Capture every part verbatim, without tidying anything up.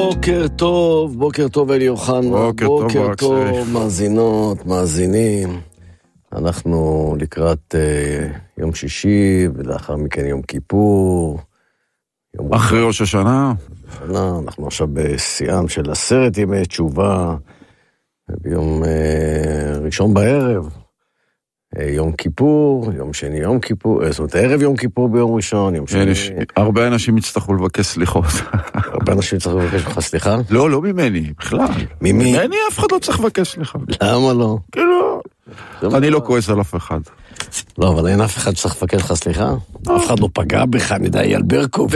בוקר טוב, בוקר טוב אלי אוחנה, בוקר, בוקר טוב, טוב מאזינות, מאזינים. אנחנו לקראת אה, יום שישי, ולאחר מכן יום כיפור. יום אחרי ראש השנה. שנה, אנחנו עכשיו בשיאם של עשרת ימי תשובה, ביום אה, ראשון בערב. יום כיפור, יום שני יום כיפור, זאת אומרת, ערב יום כיפור ביום ראשון, יום שני... הרבה אנשים יצטרכו לבקש סליחות. הרבה אנשים יצטרכו לבקש לך סליחה? לא, לא ממני, בכלל. ממי? ממני אף אחד לא צריך לבקש סליחה. למה לא? כאילו, אני לא כועס על אף אחד. לא, אבל אין אף אחד שצריך לבקש לך סליחה? אף אחד לא פגע בך, נדע אייל ברקוב.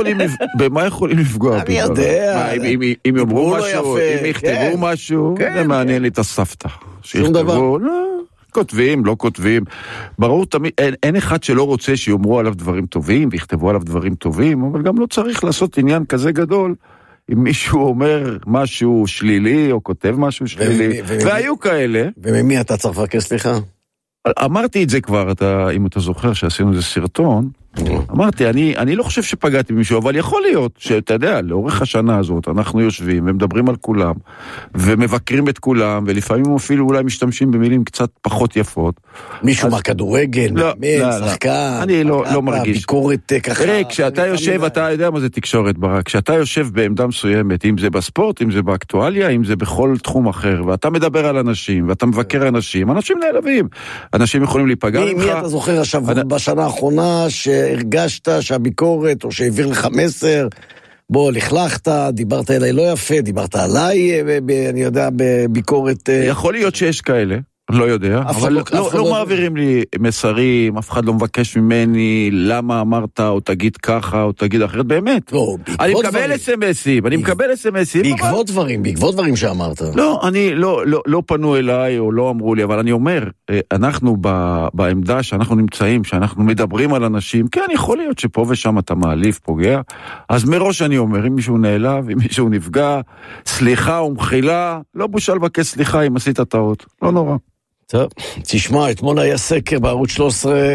במה יכולים לפגוע? אני יודע. אם יאמרו משהו, אם יכתבו משהו, זה מעניין לי את הסבתא. שום דבר. כותבים, לא כותבים. ברור, תמיד, אין, אין אחד שלא רוצה שיאמרו עליו דברים טובים, ויכתבו עליו דברים טובים, אבל גם לא צריך לעשות עניין כזה גדול, אם מישהו אומר משהו שלילי, או כותב משהו שלילי, ומי, והיו ומי, כאלה. וממי אתה צריך לבקש סליחה? אמרתי את זה כבר, אתה, אם אתה זוכר שעשינו איזה סרטון, אמרתי, אני, אני לא חושב שפגעתי במישהו, אבל יכול להיות שאתה יודע, לאורך השנה הזאת, אנחנו יושבים ומדברים על כולם, ומבקרים את כולם, ולפעמים אפילו אולי משתמשים במילים קצת פחות יפות. מישהו מהכדורגל, מאמן, שחקן, אני לא, לא מרגיש. ביקורת ככה. תראה, כשאתה יושב, אתה יודע מה זה תקשורת ברק, כשאתה יושב בעמדה מסוימת, אם זה בספורט, אם זה באקטואליה, אם זה בכל תחום אחר, ואתה מדבר על אנשים, ואתה מבקר אנשים, אנשים נעלבים. אנשים יכולים להיפגע ממך. מי אתה זוכר עכשיו בשנה האחרונה שהרגשת שהביקורת, או שהעביר לך מסר, בוא, לכלכת, דיברת אליי לא יפה, דיברת עליי, אני יודע, בביקורת... יכול להיות שיש כאלה, לא יודע, אבל לא, לא, לא מעבירים לי מסרים, אף אחד לא מבקש ממני למה אמרת, או תגיד ככה, או תגיד אחרת, באמת. לא, אני מקבל אס-אם-אסים, אני מקבל אס-אם-אסים. בעקבות דברים, בעקבות דברים שאמרת. לא, אני, לא, לא, לא פנו אליי, או לא אמרו לי, אבל אני אומר, אנחנו בעמדה שאנחנו נמצאים, שאנחנו מדברים על אנשים, כן, יכול להיות שפה ושם אתה מעליף, פוגע, אז מראש אני אומר, אם מישהו נעלב, אם מישהו נפגע, סליחה ומחילה, לא בושה לבקש סליחה אם עשית טעות, לא נורא. טוב, תשמע, אתמול היה סקר בערוץ שלוש עשרה,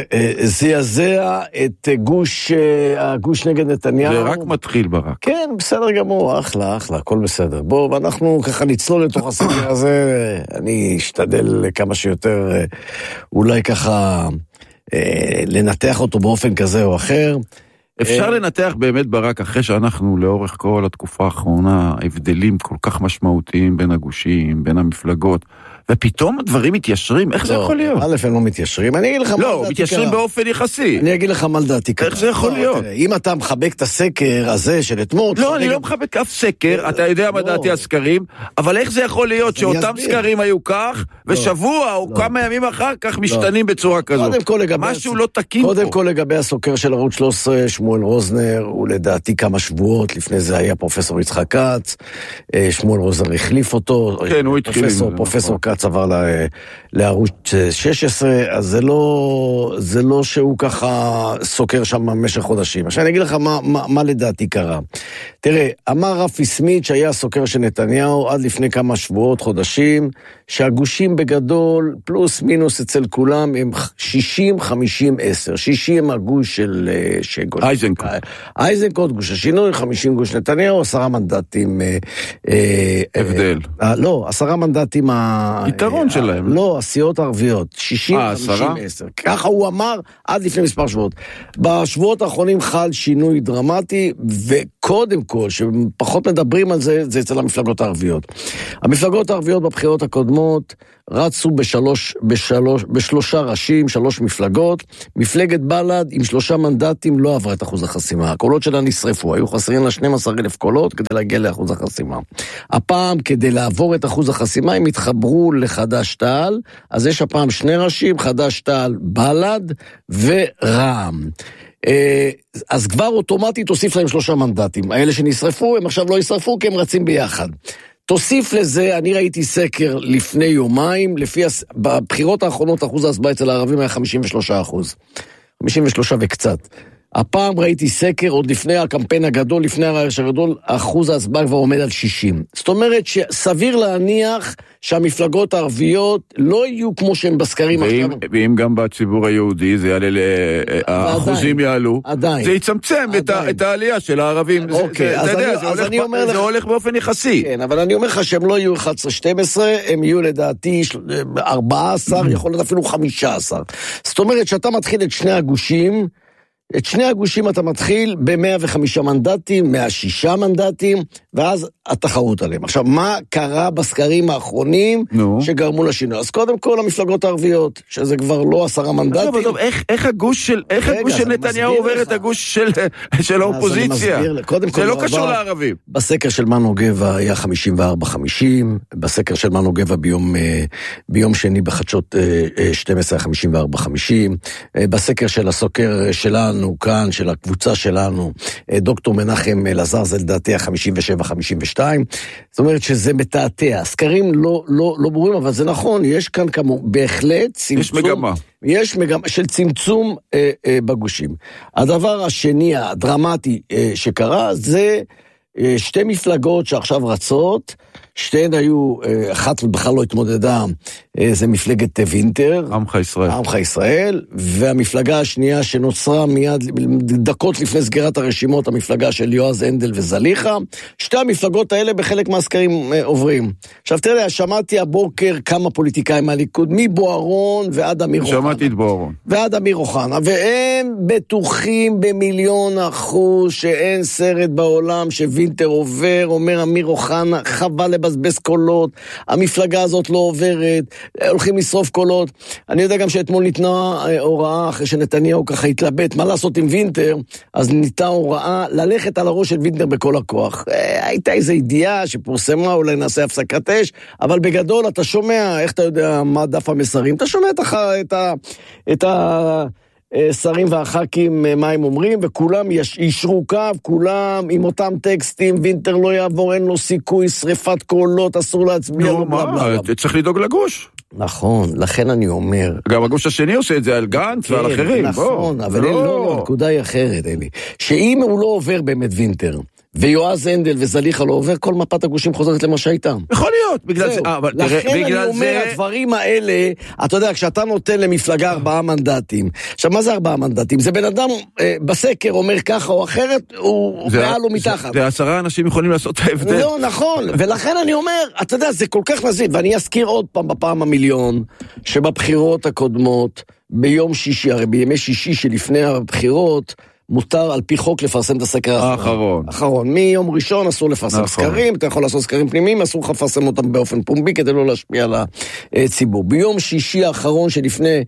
זעזע את גוש, הגוש נגד נתניהו. זה רק מתחיל ברק. כן, בסדר גמור, אחלה, אחלה, הכל בסדר. בוא, ואנחנו ככה נצלול לתוך הסקר הזה, אני אשתדל כמה שיותר, אולי ככה, לנתח אותו באופן כזה או אחר. אפשר לנתח באמת ברק, אחרי שאנחנו לאורך כל התקופה האחרונה, הבדלים כל כך משמעותיים בין הגושים, בין המפלגות, ופתאום הדברים מתיישרים, איך זה יכול להיות? א' הם לא מתיישרים, אני אגיד לך מה לדעתי קרה. לא, מתיישרים באופן יחסי. אני אגיד לך מה לדעתי קרה. איך זה יכול להיות? אם אתה מחבק את הסקר הזה של אתמול... לא, אני לא מחבק אף סקר, אתה יודע מה דעתי הסקרים, אבל איך זה יכול להיות שאותם סקרים היו כך, ושבוע או כמה ימים אחר כך משתנים בצורה כזאת? משהו לא תקין פה. קודם כל לגבי הסוקר של ערוץ שלוש עשרה, שמואל רוזנר, הוא לדעתי כמה שבועות, לפני זה היה פרופסור יצחק כץ, שמואל רוזנר החליף אותו, כן, הוא התחיל. פרופסור כץ עבר לערוץ שש עשרה, אז זה לא, זה לא שהוא ככה סוקר שם במשך חודשים. עכשיו אני אגיד לך מה, מה, מה לדעתי קרה. תראה, אמר רפי סמית שהיה סוקר של נתניהו עד לפני כמה שבועות, חודשים, שהגושים בגדול, פלוס מינוס אצל כולם, הם שישים חמישים עשר. שישים הגוש של... אייזנקוט. אייזנקוט, גוש השינוי, חמישים גוש נתניהו, עשרה מנדטים... הבדל. לא, עשרה מנדטים... יתרון שלהם. לא, הסיעות הערביות. שישים חמישים עשר. ככה הוא אמר עד לפני מספר שבועות. בשבועות האחרונים חל שינוי דרמטי, וקודם כל, שפחות מדברים על זה, זה אצל המפלגות הערביות. המפלגות הערביות בבחירות הקודמות רצו בשלוש, בשלוש, בשלושה ראשים, שלוש מפלגות. מפלגת בל"ד עם שלושה מנדטים לא עברה את אחוז החסימה. הקולות שלה נשרפו, היו חסרים לה שנים עשר אלף קולות כדי להגיע לאחוז החסימה. הפעם, כדי לעבור את אחוז החסימה, הם התחברו לחד"ש תע"ל, אז יש הפעם שני ראשים, חד"ש תע"ל, בל"ד ורע"מ. אז כבר אוטומטית תוסיף להם שלושה מנדטים. האלה שנשרפו, הם עכשיו לא ישרפו כי הם רצים ביחד. תוסיף לזה, אני ראיתי סקר לפני יומיים, לפי, בבחירות האחרונות אחוז ההצבעה אצל הערבים היה חמישים ושלושה אחוז. חמישים ושלושה וקצת. הפעם ראיתי סקר, עוד לפני הקמפיין הגדול, לפני הרעש הגדול, אחוז ההצבעה כבר עומד על שישים. זאת אומרת שסביר להניח שהמפלגות הערביות לא יהיו כמו שהם בסקרים עכשיו. ואם גם בציבור היהודי זה יעלה, האחוזים יעלו, עדיין. זה יצמצם עדיין. את העלייה של הערבים. אוקיי, זה, אז, זה, אני, זה, אז הולך, אני אומר זה לך... הולך באופן יחסי. כן, אבל אני אומר לך שהם לא יהיו אחת עשרה שתים עשרה, הם יהיו לדעתי ארבע עשרה, יכול להיות אפילו חמישה עשר. זאת אומרת שאתה מתחיל את שני הגושים, את שני הגושים אתה מתחיל ב-מאה וחמישה מנדטים, מאה ושישה מנדטים, ואז התחרות עליהם. עכשיו, מה קרה בסקרים האחרונים no. שגרמו לשינוי? אז קודם כל המפלגות הערביות, שזה כבר לא עשרה מנדטים. טוב, טוב, איך, איך הגוש של, איך רגע, הגוש של נתניהו עובר לך. את הגוש של, של האופוזיציה? זה לא קשור עבר, לערבים. בסקר של מנו גבע היה חמישים וארבע חמישים, בסקר של מנו גבע ביום, ביום שני בחדשות שתים עשרה חמישים וארבע חמישים, בסקר של הסוקר שלנו כאן, של הקבוצה שלנו, דוקטור מנחם אלעזר, זה לדעתי חמישים ושבע חמישים ושתיים, זאת אומרת שזה מתעתע, סקרים לא, לא, לא ברורים, אבל זה נכון, יש כאן כמו, בהחלט צמצום, יש מגמה. יש מגמה של צמצום אה, אה, בגושים. הדבר השני הדרמטי אה, שקרה, זה אה, שתי מפלגות שעכשיו רצות, שתיהן היו, אחת בכלל לא התמודדה, זה מפלגת וינטר. עמך ישראל. עמך ישראל, והמפלגה השנייה שנוצרה מיד, דקות לפני סגירת הרשימות, המפלגה של יועז הנדל וזליחה. שתי המפלגות האלה בחלק מהסקרים עוברים. עכשיו תראה, שמעתי הבוקר כמה פוליטיקאים מהליכוד, מבוארון ועד אמיר אוחנה. שמעתי את בוארון. ועד אמיר אוחנה, והם בטוחים במיליון אחוז שאין סרט בעולם שווינטר עובר, אומר אמיר אוחנה, חבל לבזבז קולות, המפלגה הזאת לא עוברת, הולכים לשרוף קולות. אני יודע גם שאתמול ניתנה הוראה, אחרי שנתניהו ככה התלבט, מה לעשות עם וינטר, אז ניתנה הוראה ללכת על הראש של וינטר בכל הכוח. הייתה איזו ידיעה שפורסמה, אולי נעשה הפסקת אש, אבל בגדול אתה שומע, איך אתה יודע מה דף המסרים, אתה שומע את ה... את ה, את ה שרים והח"כים מה הם אומרים, וכולם ישרו קו, כולם עם אותם טקסטים, וינטר לא יעבור, אין לו סיכוי, שריפת קולות, אסור להצביע. נו, מה? צריך לדאוג לגוש. נכון, לכן אני אומר. גם הגוש השני עושה את זה על גנץ ועל אחרים. נכון, אבל לא, הנקודה היא אחרת, אלי. שאם הוא לא עובר באמת וינטר, ויועז הנדל וזליחה לא עובר, כל מפת הגושים חוזרת למה שהייתה. יכול להיות, בגלל זה. לכן אני אומר, הדברים האלה, אתה יודע, כשאתה נותן למפלגה ארבעה מנדטים, עכשיו, מה זה ארבעה מנדטים? זה בן אדם בסקר אומר ככה או אחרת, הוא מעל או מתחת. זה עשרה אנשים יכולים לעשות את ההבדל. לא, נכון, ולכן אני אומר, אתה יודע, זה כל כך נזיד, ואני אזכיר עוד פעם בפעם המיליון, שבבחירות הקודמות, ביום שישי, הרי בימי שישי שלפני הבחירות, מותר על פי חוק לפרסם את הסקר האחרון. האחרון. מיום ראשון אסור לפרסם סקרים, אתה יכול לעשות סקרים פנימיים, אסור לך לפרסם אותם באופן פומבי, כדי לא להשפיע על הציבור. ביום שישי האחרון שלפני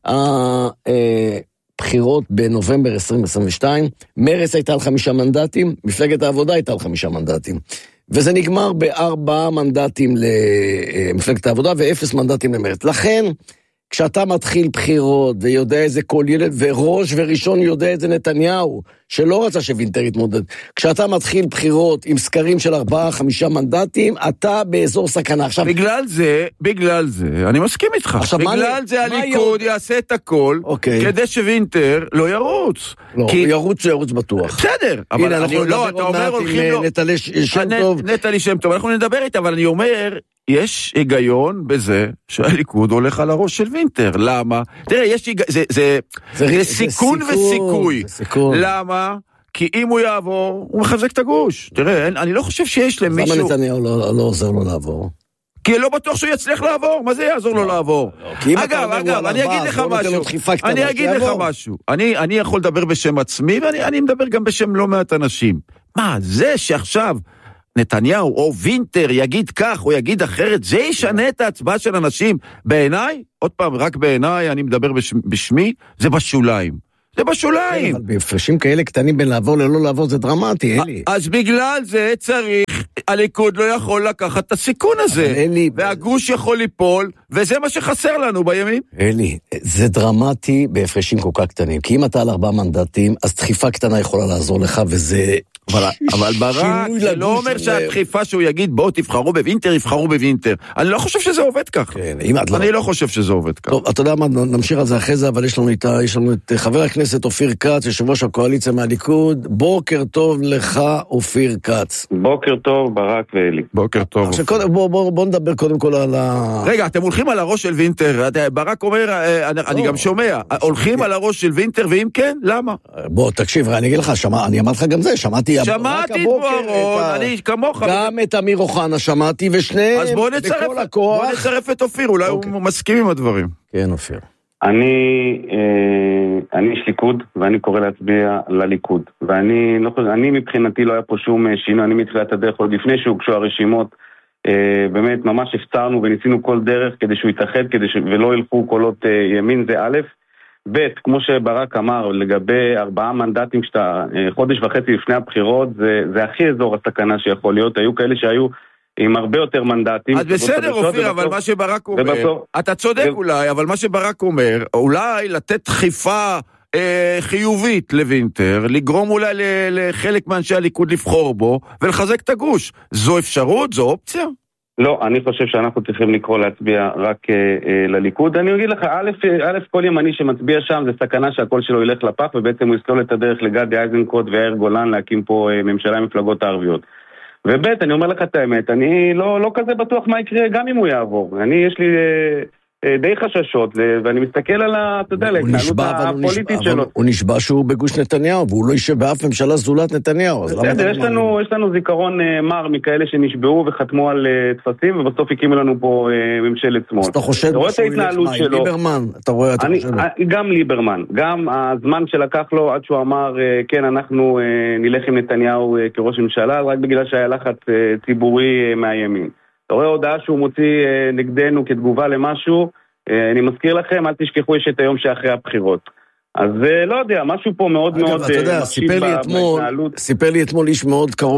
הבחירות בנובמבר עשרים עשרים ושתיים, מרצ הייתה על חמישה מנדטים, מפלגת העבודה הייתה על חמישה מנדטים. וזה נגמר בארבעה מנדטים למפלגת העבודה ואפס מנדטים למרצ. לכן, כשאתה מתחיל בחירות ויודע איזה כל ילד, וראש וראשון יודע איזה נתניהו, שלא רצה שווינטר יתמודד, כשאתה מתחיל בחירות עם סקרים של ארבעה, חמישה מנדטים, אתה באזור סכנה. עכשיו, בגלל זה, בגלל זה, אני מסכים איתך, עכשיו, בגלל מה, זה מה הליכוד יוד... יעשה את הכל, אוקיי. כדי שווינטר לא ירוץ. לא, כי... ירוץ ירוץ בטוח. בסדר, אבל הנה, אני, לא, אתה אומר הולכים לו... נטלי שם טוב. נטלי שם טוב, אנחנו נדבר איתה, אבל אני אומר... יש היגיון בזה שהליכוד הולך על הראש של וינטר. למה? תראה, יש היג... זה, זה, זה, זה סיכון זה וסיכוי. זה סיכון. למה? כי אם הוא יעבור, הוא מחזק את הגוש. תראה, אני לא חושב שיש למישהו... למה נתניהו לא, לא עוזר לו לעבור? כי לא בטוח שהוא יצליח לעבור. מה זה יעזור לו לעבור? אגב, אגב, אני אגיד לך משהו. אני אגיד לך משהו. אני, אני יכול לדבר בשם עצמי, ואני אני מדבר גם בשם לא מעט אנשים. מה, זה שעכשיו... נתניהו או וינטר יגיד כך או יגיד אחרת, זה ישנה את ההצבעה של אנשים. בעיניי, עוד פעם, רק בעיניי, אני מדבר בש, בשמי, זה בשוליים. זה בשוליים. אבל בהפרשים כאלה קטנים בין לעבור ללא לעבור זה דרמטי, אלי. אז בגלל זה צריך הליכוד לא יכול לקחת את הסיכון הזה, אלי, והגוש יכול ליפול, וזה מה שחסר לנו בימין. אלי, זה דרמטי בהפרשים כל כך קטנים, כי אם אתה על ארבעה מנדטים, אז דחיפה קטנה יכולה לעזור לך, וזה... אבל, אבל ברק, זה לא אומר שהדחיפה שהוא יגיד, בואו תבחרו בווינטר, יבחרו בווינטר. אני לא חושב שזה עובד כך. כן, אני לא חושב שזה עובד כך. טוב, אתה יודע מה, נמשיך על זה אחרי זה, אבל יש לנו, איתה, יש לנו את חבר הכנסת אופיר כץ, יושב ראש הקואליציה מהליכוד. בוקר טוב לך, אופיר כץ. בוקר טוב, ברק ואלי. בוקר טוב. עכשיו, קודם, בוא, בוא, בוא נדבר קודם כל על ה... רגע, אתם הולכים על הראש של וינטר. ברק אומר, אני גם שומע, הולכים על הראש של וינטר, ואם כן, למה? בוא, תקשיב, אני אגיד לך, אני אמרתי לך גם זה, שמעתי... שמעתי את בוארון, אני כמוך. גם את אמיר אוחנה שמעתי, ושניהם בכל הכוח. בוא נצרף את אופיר, אולי הוא מסכים עם הדברים. כן, אופיר. אני, אני איש ליכוד, ואני קורא להצביע לליכוד. ואני לא חושב, אני מבחינתי לא היה פה שום שינוי, אני מתחילת הדרך, עוד לפני שהוגשו הרשימות, באמת ממש הפצרנו וניסינו כל דרך כדי שהוא יתאחד, כדי ש... ולא ילכו קולות ימין, זה א', ב', כמו שברק אמר, לגבי ארבעה מנדטים שאתה חודש וחצי לפני הבחירות, זה, זה הכי אזור הסכנה שיכול להיות. היו כאלה שהיו עם הרבה יותר מנדטים. אז בסדר, אופיר, אבל מה שברק אומר, אתה צודק אולי, אבל מה שברק אומר, אולי לתת דחיפה אה, חיובית לוינטר, לגרום אולי לחלק מאנשי הליכוד לבחור בו, ולחזק את הגוש. זו אפשרות? זו אופציה? לא, אני חושב שאנחנו צריכים לקרוא להצביע רק אה, אה, לליכוד. אני אגיד לך, א', א', כל ימני שמצביע שם זה סכנה שהקול שלו ילך לפח, ובעצם הוא יסלול את הדרך לגדי איזנקוט ויאיר גולן להקים פה אה, ממשלה עם מפלגות הערביות. וב', אני אומר לך את האמת, אני לא, לא כזה בטוח מה יקרה גם אם הוא יעבור. אני, יש לי... אה, די חששות, ואני מסתכל על ה... אתה יודע, להתנהלות הפוליטית שלו. הוא נשבע שהוא בגוש נתניהו, והוא לא יישב באף ממשלה זולת נתניהו. יש לנו זיכרון מר מכאלה שנשבעו וחתמו על תפסים, ובסוף הקימו לנו פה ממשלת שמאל. אז אתה חושב שהוא ילך מה, עם ליברמן? אתה רואה, אתה חושב? גם ליברמן, גם הזמן שלקח לו עד שהוא אמר, כן, אנחנו נלך עם נתניהו כראש ממשלה, רק בגלל שהיה לחץ ציבורי מהימין. אתה רואה הודעה שהוא מוציא נגדנו כתגובה למשהו, אני מזכיר לכם, אל תשכחו יש את היום שאחרי הבחירות. אז לא יודע, משהו פה מאוד מאוד... אגב, אתה יודע, סיפר לי אתמול, סיפר לי אתמול איש מאוד קרוב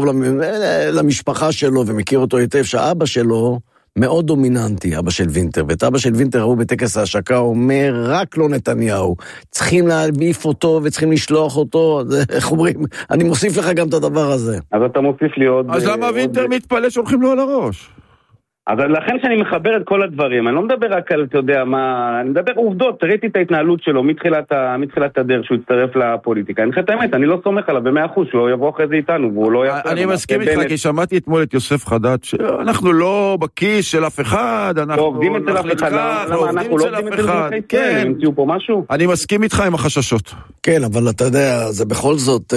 למשפחה שלו, ומכיר אותו היטב, שאבא שלו מאוד דומיננטי, אבא של וינטר, ואת אבא של וינטר ראו בטקס ההשקה, אומר, רק לא נתניהו, צריכים להביף אותו וצריכים לשלוח אותו, איך אומרים, אני מוסיף לך גם את הדבר הזה. אז אתה מוסיף לי עוד... אז למה וינטר מתפלא שהולכים לו על הראש? אז לכן שאני מחבר את כל הדברים, אני לא מדבר רק על, אתה יודע, מה, אני מדבר עובדות, ראיתי את ההתנהלות שלו מתחילת, מתחילת הדרך שהוא יצטרף לפוליטיקה. אני חושב את האמת, אני לא סומך עליו במאה אחוז, שהוא יבוא אחרי זה איתנו, והוא לא יעשה... אני מסכים איתך, כי שמעתי אתמול את יוסף חדד, שאנחנו לא בכיס של אף אחד, אנחנו עובדים אצל אף אחד, למה אנחנו לא עובדים אצל אף אחד, כן, המציאו פה משהו? אני מסכים איתך עם החששות. כן, אבל אתה יודע, זה בכל זאת...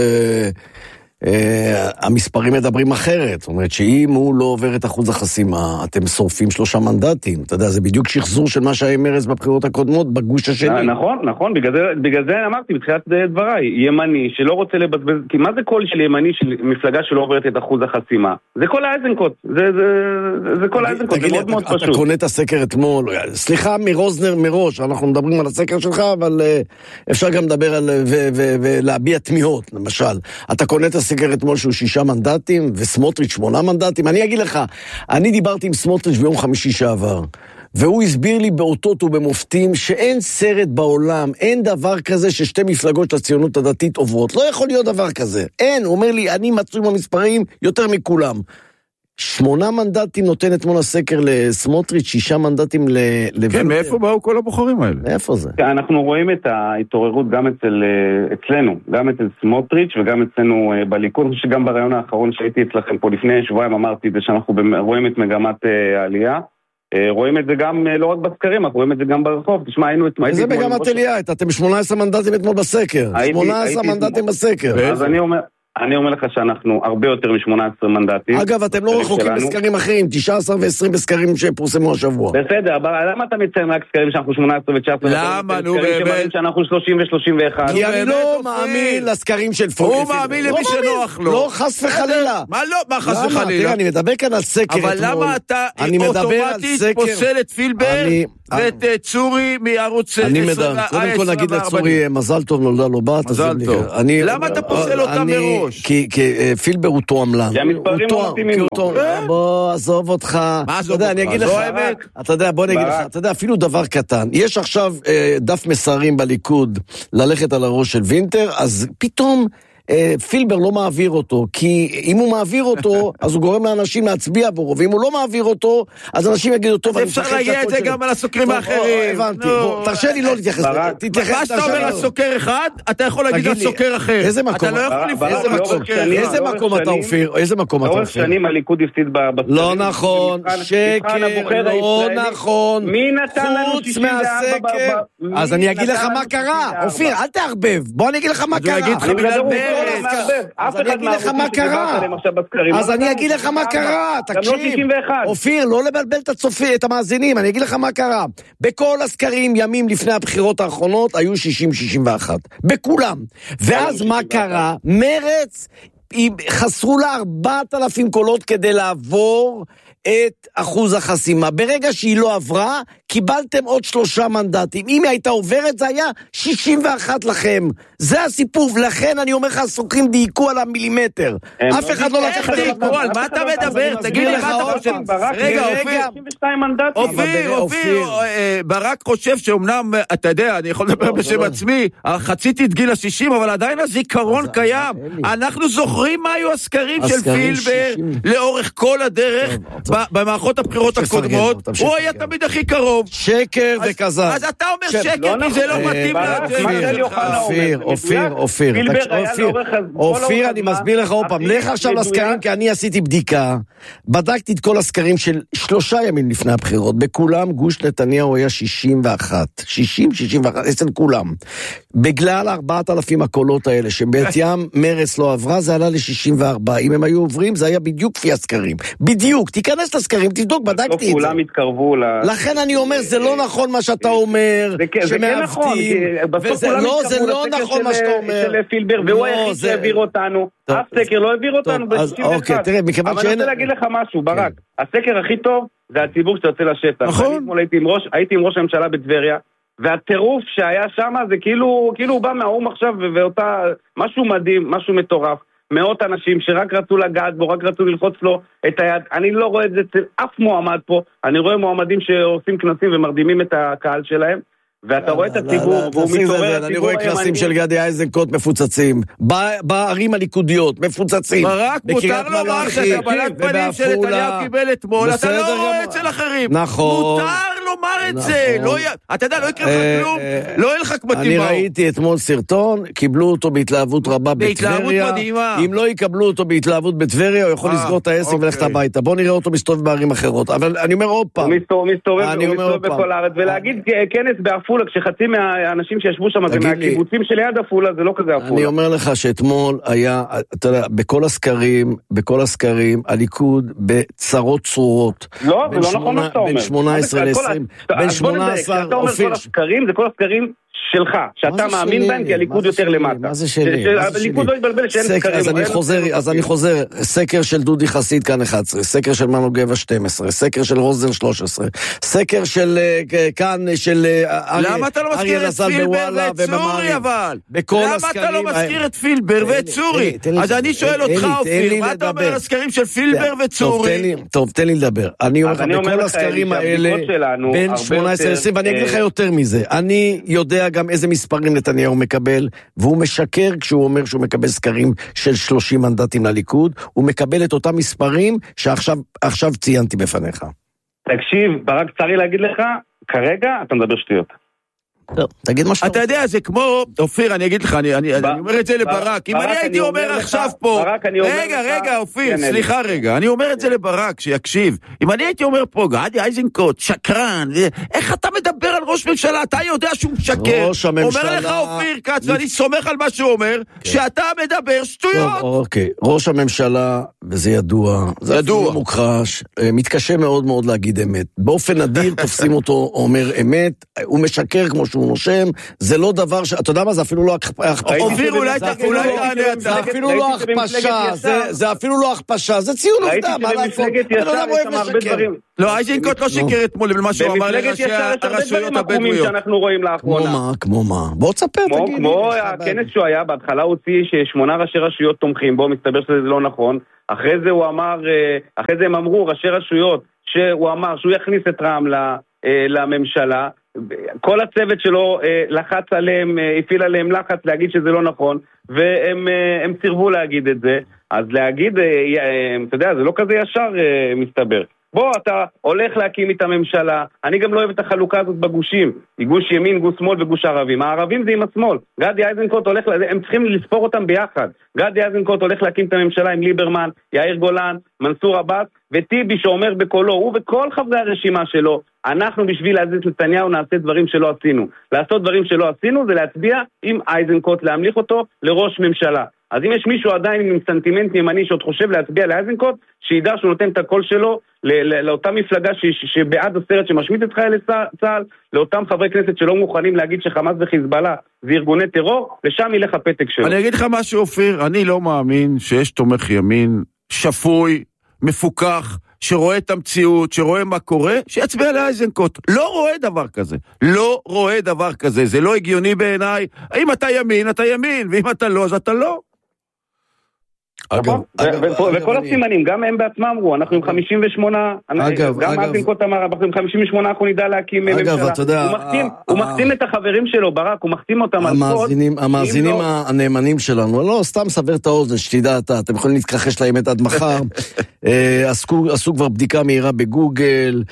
המספרים מדברים אחרת, זאת אומרת שאם הוא לא עובר את אחוז החסימה, אתם שורפים שלושה מנדטים, אתה יודע, זה בדיוק שחזור של מה שהיה מרץ בבחירות הקודמות, בגוש השני. נכון, נכון, בגלל זה, בגלל זה אמרתי בתחילת דבריי, ימני שלא רוצה לבזבז, כי מה זה קול של ימני של מפלגה שלא עוברת את אחוז החסימה? זה כל האיזנקוט, זה, זה, זה כל האיזנקוט, זה מאוד מאוד פשוט. אתה קונה את הסקר אתמול, סליחה מרוזנר מראש, אנחנו מדברים על הסקר שלך, אבל אפשר גם לדבר על, ולהביע תמיהות, למשל. אתה קונה את סקר אתמול שהוא שישה מנדטים, וסמוטריץ' שמונה מנדטים. אני אגיד לך, אני דיברתי עם סמוטריץ' ביום חמישי שעבר, והוא הסביר לי באותות ובמופתים שאין סרט בעולם, אין דבר כזה ששתי מפלגות של הציונות הדתית עוברות. לא יכול להיות דבר כזה. אין, הוא אומר לי, אני מצוי במספרים יותר מכולם. שמונה מנדטים נותן אתמול הסקר לסמוטריץ', שישה מנדטים לוינטר. כן, מאיפה באו כל הבוחרים האלה? מאיפה זה? אנחנו רואים את ההתעוררות גם אצל, אצלנו, גם אצל סמוטריץ' וגם אצלנו בליכוד, שגם ברעיון האחרון שהייתי אצלכם פה לפני שבועיים אמרתי את זה, שאנחנו רואים את מגמת העלייה. רואים את זה גם, לא רק בסקרים, אנחנו רואים את זה גם ברחוב. תשמע, היינו את... איזה מגמת עלייה? אתם שמונה עשרה מנדטים אתמול בסקר. שמונה עשרה מנדטים בסקר. אז אני אומר... אני אומר לך שאנחנו הרבה יותר מ-שמונה עשרה מנדטים. אגב, אתם לא רחוקים בסקרים אחרים, תשע עשרה ועשרים בסקרים שפורסמו השבוע. בסדר, אבל למה אתה מציין רק סקרים שאנחנו שמונה עשרה ותשע עשרה? למה, נו באמת? שאנחנו שלושים ושלושים ואחת. כי אני לא מאמין לסקרים של פורקי. הוא מאמין למי שנוח לו. לא, חס וחלילה. מה לא, מה חס וחלילה? תראה, אני מדבר כאן על סקר אתמול. אבל למה אתה אוטומטית פוסל את פילבר? ואת צורי מערוץ עשר. אני מדבר, קודם כל נגיד לצורי, מזל טוב נולדה לו בת. מזל טוב. למה אתה פוסל אותה מראש? כי פילבר הוא תועמלן. כי המספרים לא מתאימים לו. בוא, עזוב אותך. מה עזוב אותך? אני אגיד לך, אתה יודע, בוא נגיד לך, אתה יודע, אפילו דבר קטן. יש עכשיו דף מסרים בליכוד ללכת על הראש של וינטר, אז פתאום פילבר לא מעביר אותו, כי אם הוא מעביר אותו, אז הוא גורם לאנשים להצביע בו, ואם הוא לא מעביר אותו, אז אנשים יגידו, טוב, אני אפשר להגיע את זה גם על הסוקרים האחרים. הבנתי, תרשה לי לא להתייחס. מה שאתה אומר על סוקר אחד, אתה יכול להגיד על סוקר אחר. איזה מקום? אתה לא יכול לפעול. איזה מקום אתה אופיר? איזה מקום אתה אופיר? לאורך שנים הליכוד הפסיד בסקרים. לא נכון, שקר, לא נכון. מי נתן לנו חוץ מהסקר. אז אני אגיד לך מה קרה. אופיר, אל תערבב. בוא אני אגיד לך מה קרה. אז אני אגיד לך מה קרה. אז אני אגיד לך מה קרה. תקשיב. אופיר, לא לבלבל את הצופי, את המאזינים. אני אגיד לך מה קרה. בכל הסקרים ימים לפני הבחירות האחרונות היו שישים שישים ואחת. בכולם. ואז מה קרה? מרץ חסרו לה ארבעת אלפים קולות כדי לעבור את אחוז החסימה. ברגע שהיא לא עברה, קיבלתם עוד שלושה מנדטים. אם היא הייתה עוברת, זה היה שישים ואחת לכם. זה הסיפור, ולכן אני אומר לך, הסוקרים דייקו על המילימטר. אף אחד לא לקח דייקו, על מה אתה מדבר? תגיד לי מה אתה חושב. רגע, אופיר, אופיר, ברק חושב שאומנם, אתה יודע, אני יכול לדבר בשם עצמי, חציתי את גיל ה-שישים, אבל עדיין הזיכרון קיים. אנחנו זוכרים מה היו הסקרים של פילבר לאורך כל הדרך, במערכות הבחירות הקודמות, הוא היה תמיד הכי קרוב. שקר וכזב. אז אתה אומר שקר, כי זה לא מתאים לאג'נדה. אופיר, אופיר, אופיר. אופיר, אני מסביר לך עוד פעם. לך עכשיו לסקרים, כי אני עשיתי בדיקה. בדקתי את כל הסקרים של שלושה ימים לפני הבחירות. בכולם גוש נתניהו היה שישים ואחת. שישים, שישים ואחת, אצל כולם. בגלל ארבעת אלפים הקולות האלה, שבית ים מרץ לא עברה, זה עלה ל-שישים וארבע. אם הם היו עוברים, זה היה בדיוק כפי הסקרים. בדיוק, תיכנס לסקרים, תבדוק, בדקתי את זה. כולם התקרבו ל... לכן אני אומר, זה לא נכון מה שאתה אומר, שמעוותים. לא, זה לא נכון מה שאתה אומר. של פילבר, והוא היחיד שהעביר אותנו. אף סקר לא העביר אותנו ב-שישים ואחת. אבל אני רוצה להגיד לך משהו, ברק. הסקר הכי טוב זה הציבור שיוצא לשטח. נכון. הייתי עם ראש הממשלה בטבריה, והטירוף שהיה שם זה כאילו הוא בא מהאום עכשיו, ואותה משהו מדהים, משהו מטורף. מאות אנשים שרק רצו לגעת בו, רק רצו ללחוץ לו את היד. אני לא רואה את זה אצל אף מועמד פה. אני רואה מועמדים שעושים כנסים ומרדימים את הקהל שלהם, ואתה רואה את הציבור, והוא מתעורר. אני רואה כנסים של גדי איזנקוט מפוצצים, בערים הליכודיות, מפוצצים. ברק, מותר לומר שהקבלת פנים של נתניהו קיבל אתמול, אתה לא רואה אצל אחרים. נכון. מותר לומר את זה. אתה יודע, לא יקרה לך כלום, לא יהיה לך כמתים. אני ראיתי אתמול סרטון, קיבלו אותו בהתלהבות רבה בטבריה. אם לא יקבלו אותו בהתלהבות בטבריה, הוא יכול לסגור את העסק ולכת הביתה. בוא נראה אותו מסתובב בערים אחרות. אבל אני אומר עוד פעם. הוא מסתובב בכל הארץ, ולהגיד כנס בעפולה, כשחצי מהאנשים שישבו שם, זה מהקיבוצים שליד עפולה, זה לא כזה עפולה. אני אומר לך שאתמול היה, אתה יודע, בכל הסקרים, בכל הסקרים, הליכוד בצרות צרורות. לא, זה לא נכון מה שאתה אומר. בין שמונה עשרה ל-עשרים. בין שמונה עשרה, אתה אומר כל הסקרים, זה כל הסקרים שלך, שאתה מאמין בהם, כי הליכוד יותר למטה. מה זה שלי? הליכוד לא יתבלבל שאין סקרים. אז אני חוזר, סקר של דודי חסיד כאן אחת עשרה, סקר של מנו גבע שתים עשרה, סקר של רוזן שלוש עשרה, סקר של כאן, של למה אתה לא מזכיר את פילבר ואת צורי אבל? למה אתה לא מזכיר את פילבר ואת צורי? אז אני שואל אותך אופיר, מה אתה אומר על הסקרים של פילבר וצורי? טוב, תן לי לדבר. אני אומר לך, בכל הסקרים האלה, בין שמונה עשרה לעשרים, ואני אגיד לך יותר מזה, אני יודע גם איזה מספרים נתניהו מקבל, והוא משקר כשהוא אומר שהוא מקבל סקרים של שלושים מנדטים לליכוד, הוא מקבל את אותם מספרים שעכשיו ציינתי בפניך. תקשיב, ברק צריך להגיד לך, כרגע אתה מדבר שטויות. לא, תגיד מה שאתה... אתה יודע, זה כמו, אופיר, אני אגיד לך, אני, אני, אני אומר את זה לברק, אם אני הייתי אומר עכשיו פה, רגע, רגע, אופיר, סליחה רגע, אני אומר את זה לברק, שיקשיב, אם אני הייתי אומר פה, גדי איזנקוט, שקרן, איך אתה מדבר על ראש ממשלה, אתה יודע שהוא משקר, ראש הממשלה... אומר לך אופיר כץ, ואני סומך על מה שהוא אומר, שאתה מדבר שטויות. אוקיי, ראש הממשלה, וזה ידוע, זה ידוע, מוכחש, מתקשה מאוד מאוד להגיד אמת, באופן נדיר תופסים אותו אומר אמת, הוא משקר כמו שהוא שהוא נושם, זה לא דבר ש... אתה יודע מה, זה אפילו לא הכפשה. אופיר, אולי תענה. זה אפילו לא הכפשה, זה אפילו לא הכפשה, זה ציון עובדה, מה לעשות? לא, איזנקוט לא שיקר אתמול למה שהוא אמר לראשי הרשויות הבדואיות. שאנחנו רואים לאחרונה. כמו מה, כמו מה? בוא תספר, תגיד. כמו הכנס שהוא היה, בהתחלה הוא הוציא ששמונה ראשי רשויות תומכים בו, מסתבר שזה לא נכון. אחרי זה הוא אמר, אחרי זה הם אמרו, ראשי רשויות, שהוא אמר שהוא יכניס את רע"מ לממשלה, כל הצוות שלו לחץ עליהם, הפעיל עליהם לחץ להגיד שזה לא נכון, והם סירבו להגיד את זה. אז להגיד, אתה יודע, זה לא כזה ישר מסתבר. בוא, אתה הולך להקים את הממשלה, אני גם לא אוהב את החלוקה הזאת בגושים, גוש ימין, גוש שמאל וגוש ערבים. הערבים זה עם השמאל, גדי איזנקוט הולך, הם צריכים לספור אותם ביחד. גדי איזנקוט הולך להקים את הממשלה עם ליברמן, יאיר גולן, מנסור עבאס, וטיבי שאומר בקולו, הוא וכל חברי הרשימה שלו, אנחנו בשביל להזיז נתניהו נעשה דברים שלא עשינו. לעשות דברים שלא עשינו זה להצביע עם איזנקוט, להמליך אותו לראש ממשלה. אז אם יש מישהו עדיין עם סנטימנט ימני שעוד חושב להצביע לאיזנקוט, שידע שהוא נותן את הקול שלו לאותה מפלגה שבעד הסרט שמשמיט את חיילי צה"ל, לאותם חברי כנסת שלא מוכנים להגיד שחמאס וחיזבאללה זה ארגוני טרור, לשם ילך הפתק שלו. אני אגיד לך משהו, אופיר, אני לא מאמין שיש תומך ימין שפוי, מפוקח, שרואה את המציאות, שרואה מה קורה, שיצביע לאיזנקוט. לא רואה דבר כזה. לא רואה דבר כזה. זה לא הגיוני בעיניי. אם אתה ימין, אתה ימין, ואם אתה לא, אז אתה לא. אגב, וכל הסימנים, גם הם בעצמם אמרו, אנחנו עם חמישים ושמונה, גם איזנקוט אמר, אנחנו עם חמישים ושמונה, אנחנו נדע להקים ממשלה. הוא מחתים את החברים שלו, ברק, הוא מחתים אותם על קוד. המאזינים הנאמנים שלנו, לא, סתם סבר את האוזן, שתדע אתה, אתם יכולים להתכחש לאמת עד מחר, עשו כבר בדיקה מהירה בגוגל,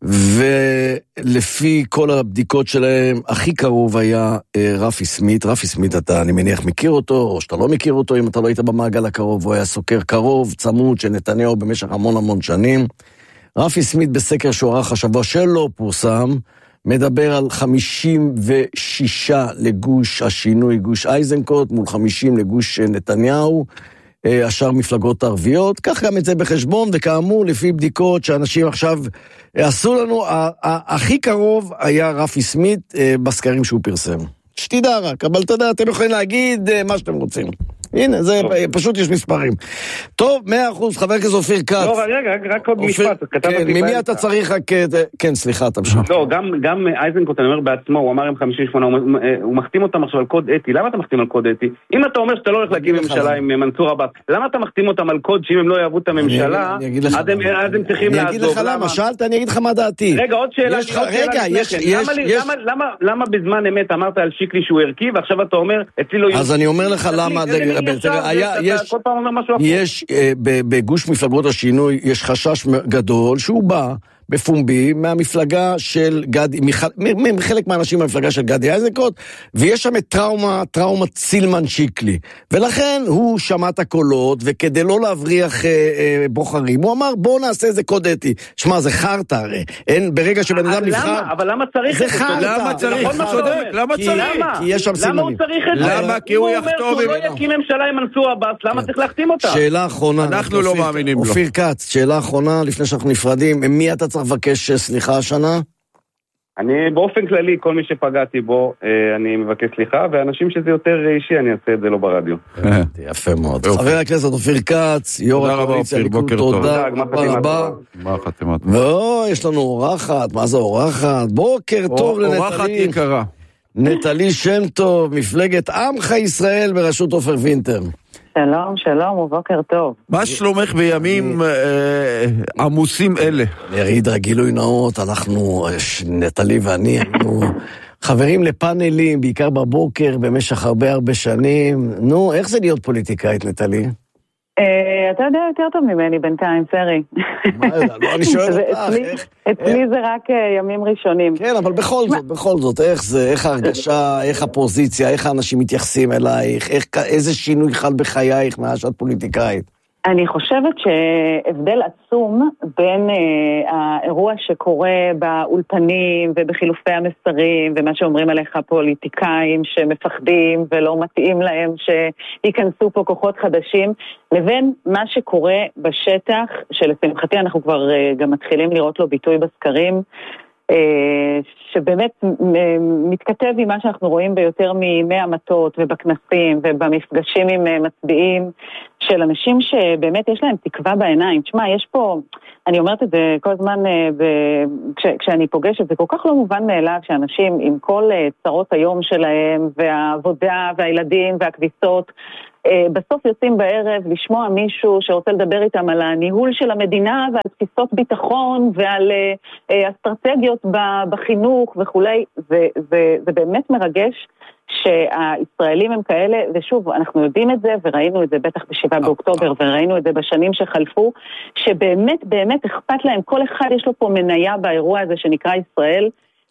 ולפי כל הבדיקות שלהם, הכי קרוב היה רפי סמית. רפי סמית, אתה, אני מניח, מכיר אותו, או שאתה לא מכיר אותו, אם אתה לא היית במעגל הקרוב, הוא היה סוקר קרוב, צמוד, של נתניהו במשך המון המון שנים. רפי סמית בסקר שערך השבוע שלא פורסם, מדבר על חמישים ושישה לגוש השינוי, גוש איזנקוט, מול חמישים לגוש נתניהו, השאר מפלגות ערביות, כך גם את זה בחשבון, וכאמור, לפי בדיקות שאנשים עכשיו עשו לנו, הכי קרוב היה רפי סמית בסקרים שהוא פרסם. שתדע רק, אבל אתה יודע, אתם יכולים להגיד מה שאתם רוצים. הנה, זה פשוט יש מספרים. טוב, מאה אחוז, חבר כזה אופיר כץ. לא, רגע, רק עוד משפט. ממי אתה צריך רק... כן, סליחה, תמשיך. לא, גם איזנקוט, אני אומר בעצמו, הוא אמר עם חמישים ושמונה, הוא מחתים אותם עכשיו על קוד אתי. למה אתה מחתים על קוד אתי? אם אתה אומר שאתה לא הולך להקים ממשלה עם מנסור עבאס, למה אתה מחתים אותם על קוד שאם הם לא יעבו את הממשלה, אז הם צריכים לעזוב? אני אגיד לך למה, שאלת, אני אגיד לך מה דעתי. רגע, עוד שאלה. רגע, למה בזמן אמת אמרת על שיקלי שהוא ערכי, ועכשיו אתה אומר, אצלי לא... אז אני אומר לך למה, יש, יש בגוש מפלגות השינוי, יש חשש גדול שהוא בא בפומבי מהמפלגה של גדי, מחלק מהאנשים מהמפלגה של גדי איזנקוט, ויש שם את טראומה, טראומה צילמן שיקלי, ולכן הוא שמע את הקולות, וכדי לא להבריח אה, אה, בוחרים, הוא אמר בוא נעשה איזה קוד אתי. שמע, זה חרטה הרי, אין, ברגע שבן אדם נבחר, אבל למה צריך זה חרטה, למה צריך? צודק, למה צריך? כי יש שם סימנים. למה הוא צריך את זה? למה? כי הוא יחתום, הוא אומר שהוא לא יקים ממשלה עם מנסור עבאס, למה צריך להחתים אותה? שאלה אחרונה, אנחנו לא מאמינים לו. אופיר כץ, שאלה אחרונה לפני שאנחנו נפרדים, מי אתה צריך לבקש סליחה השנה? אני באופן כללי, כל מי שפגעתי בו, אני מבקש סליחה, ואנשים שזה יותר אישי, אני אעשה את זה לא ברדיו. יפה מאוד. חבר הכנסת אופיר כץ, יו"ר הקואליציה ליכוד, תודה רבה. יש לנו אורחת, מה זה אורחת? בוקר טוב לנטלי. אורחת יקרה. נטלי שם טוב, מפלגת עמך ישראל בראשות עופר וינטר. שלום, שלום ובוקר טוב. מה שלומך בימים עמוסים אלה? אני אגיד גילוי נאות, אנחנו, נטלי ואני, היינו חברים לפאנלים, בעיקר בבוקר, במשך הרבה הרבה שנים. נו, איך זה להיות פוליטיקאית, נטלי? אתה יודע יותר טוב ממני בינתיים, סרי. לא, אני שואל אותך. אצלי זה רק ימים ראשונים. כן, אבל בכל זאת, בכל זאת, איך זה, איך ההרגשה, איך הפוזיציה, איך האנשים מתייחסים אלייך, איזה שינוי חל בחייך מאז שאת פוליטיקאית? אני חושבת שהבדל עצום בין אה, האירוע שקורה באולפנים ובחילופי המסרים ומה שאומרים עליך פוליטיקאים שמפחדים ולא מתאים להם שיכנסו פה כוחות חדשים, לבין מה שקורה בשטח, שלשמחתי אנחנו כבר אה, גם מתחילים לראות לו ביטוי בסקרים, שבאמת מתכתב עם מה שאנחנו רואים ביותר מ-מאה מטות ובכנסים ובמפגשים עם מצביעים של אנשים שבאמת יש להם תקווה בעיניים. תשמע, יש פה, אני אומרת את זה כל הזמן כש, כשאני פוגשת, זה כל כך לא מובן מאליו שאנשים עם כל צרות היום שלהם והעבודה והילדים והכביסות בסוף יוצאים בערב לשמוע מישהו שרוצה לדבר איתם על הניהול של המדינה ועל תפיסות ביטחון ועל אסטרטגיות בחינוך וכולי. זה, זה, זה באמת מרגש שהישראלים הם כאלה, ושוב, אנחנו יודעים את זה וראינו את זה בטח בשבעה באוקטובר וראינו את זה בשנים שחלפו, שבאמת באמת אכפת להם, כל אחד יש לו פה מניה באירוע הזה שנקרא ישראל.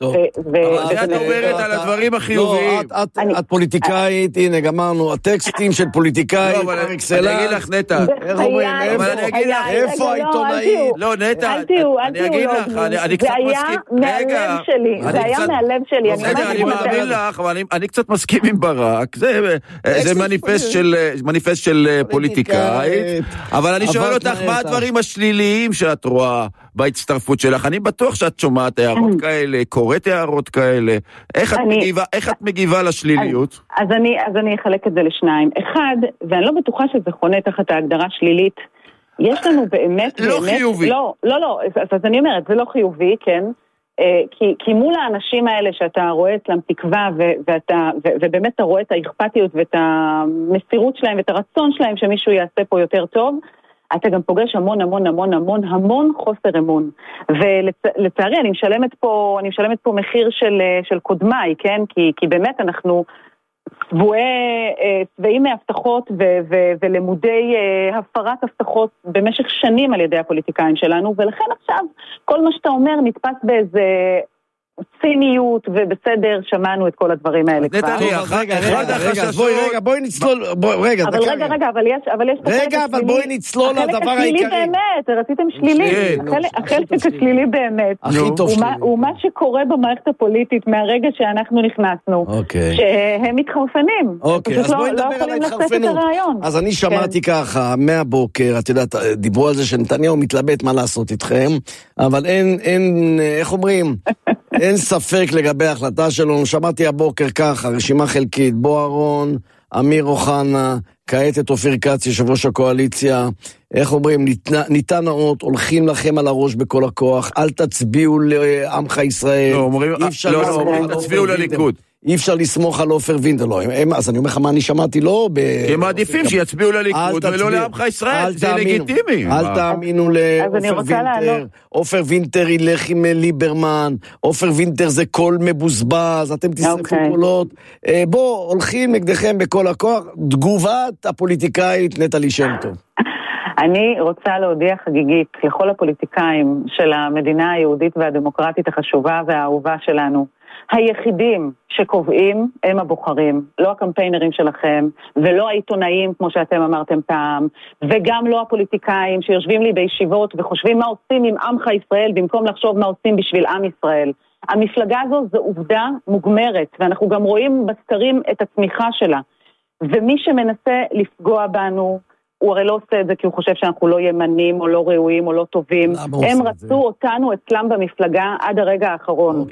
את אומרת על הדברים החיוביים. את פוליטיקאית, הנה גמרנו, הטקסטים של פוליטיקאית. לא, אבל אני אגיד לך נטע, איך אומרים, איפה העיתונאי? לא נטע, אני אגיד לך, אני קצת מסכים. זה היה מהלב שלי, זה היה מהלב שלי. אני מאמין לך, אבל אני קצת מסכים עם ברק, זה מניפסט של פוליטיקאית, אבל אני שואל אותך, מה הדברים השליליים שאת רואה בהצטרפות שלך? אני בטוח שאת שומעת הערות כאלה, קוראת הערות כאלה. איך את מגיבה, איך את מגיבה לשליליות? אז אני, אז אני אחלק את זה לשניים. אחד, ואני לא בטוחה שזה חונה תחת ההגדרה שלילית, יש לנו באמת... לא חיובי. לא, לא, לא, אז אני אומרת, זה לא חיובי, כן? כי, כי מול האנשים האלה שאתה רואה אצלם תקווה ואתה, ובאמת אתה רואה את האכפתיות ואת המסירות שלהם ואת הרצון שלהם שמישהו יעשה פה יותר טוב, אתה גם פוגש המון המון המון המון המון חוסר אמון. ולצערי אני משלמת פה, אני משלמת פה מחיר של, של קודמיי, כן? כי, כי באמת אנחנו שבועי, שבעים מהבטחות ו- ו- ולמודי הפרת הבטחות במשך שנים על ידי הפוליטיקאים שלנו, ולכן עכשיו כל מה שאתה אומר נתפס באיזה ציניות, ובסדר, שמענו את כל הדברים האלה כבר. רגע, רגע, בואי נצלול, רגע, אבל רגע, רגע, אבל יש, אבל יש... רגע, אבל בואי נצלול לדבר העיקרי. החלק השלילי באמת, רציתם שלילי. החלק השלילי באמת. הכי טוב שלילי. הוא מה שקורה במערכת הפוליטית מהרגע שאנחנו נכנסנו, שהם מתחרפנים. אוקיי, אז בואי נדבר על ההתחרפנות. אז אני שמעתי ככה, מהבוקר, את יודעת, דיברו על זה שנתניהו מתלבט מה לעשות איתכם, אבל אין, אין, איך אומרים? אין ספק לגבי ההחלטה שלנו. שמעתי הבוקר ככה, רשימה חלקית, בוארון, אמיר אוחנה, כעת את אופיר כץ, יושב ראש הקואליציה, איך אומרים, ניתן נאות, הולכים לכם על הראש בכל הכוח, אל תצביעו לעמך ישראל. לא, אומרים, לא, לא, אומרים, תצביעו לליכוד. אי אפשר לסמוך על אופר וינטר, לא, אז אני אומר לך מה אני שמעתי, לא... הם מעדיפים שיצביעו לליכוד ולא לעמך ישראל, זה לגיטימי. אל תאמינו לאופר וינטר, אופר וינטר ילך עם ליברמן, אופר וינטר זה קול מבוזבז, אתם תשרפו קולות, בוא, הולכים נגדכם בכל הכוח, תגובת הפוליטיקאית נטלי שם טוב. אני רוצה להודיע חגיגית לכל הפוליטיקאים של המדינה היהודית והדמוקרטית החשובה והאהובה שלנו, היחידים שקובעים הם הבוחרים, לא הקמפיינרים שלכם, ולא העיתונאים כמו שאתם אמרתם פעם, וגם לא הפוליטיקאים שיושבים לי בישיבות וחושבים מה עושים עם עמך ישראל, במקום לחשוב מה עושים בשביל עם ישראל. המפלגה הזו זו עובדה מוגמרת, ואנחנו גם רואים בסקרים את הצמיחה שלה. ומי שמנסה לפגוע בנו, הוא הרי לא עושה את זה כי הוא חושב שאנחנו לא ימנים או לא ראויים או לא טובים. הם רצו אותנו אצלם במפלגה עד הרגע האחרון.